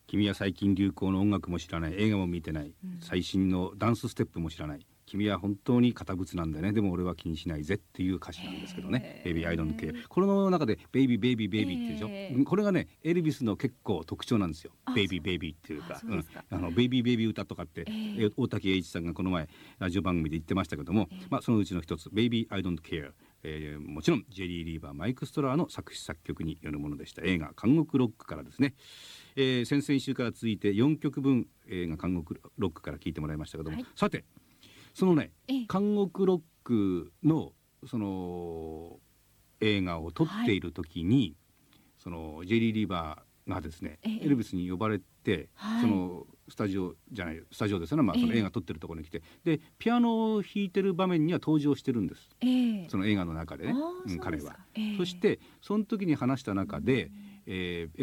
君は最近流行の音楽も知らない、映画も見てない、最新のダンスステップも知らない、君は本当に堅物なんだよね、でも俺は気にしないぜっていう歌詞なんですけどね。ベイビーアイドントケア、この中でベイビーベイビーベイビーってでしょ、これがねエルビスの結構特徴なんですよ。ベイビーベイビーっていうか、ベイビーベイビー歌とかって、大滝栄一さんがこの前ラジオ番組で言ってましたけども、そのうちの一つベイビーアイドントケア、もちろんジェリー・リーバー、マイク・ストラーの作詞作曲によるものでした。映画監獄ロックからですね、先々週から続いて4曲分映画監獄ロックから聞いてもらいましたけども、さてそのね監獄ロックのその映画を撮っている時に、そのジェリー・リーバーがですね、エルビスに呼ばれて、そのスタジオですよね、その映画撮ってるところに来て、でピアノを弾いてる場面には登場してるんです、その映画の中でね、彼は。そしてその時に話した中で、